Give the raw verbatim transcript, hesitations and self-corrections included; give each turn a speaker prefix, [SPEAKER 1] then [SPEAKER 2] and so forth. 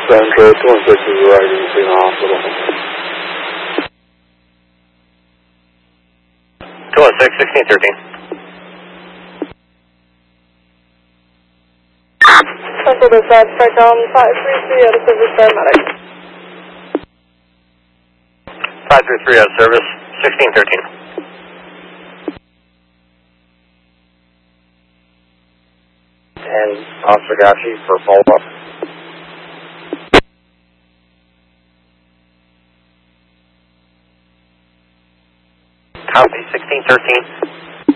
[SPEAKER 1] Central, two one six is arriving to the hospital.
[SPEAKER 2] two one six, sixteen thirteen.
[SPEAKER 3] Central dispatch, Spectrum five three three out of service, paramedic.
[SPEAKER 2] five three three out of service, sixteen thirteen.
[SPEAKER 4] And Officer Gashi for follow-up.
[SPEAKER 2] Copy, sixteen thirteen.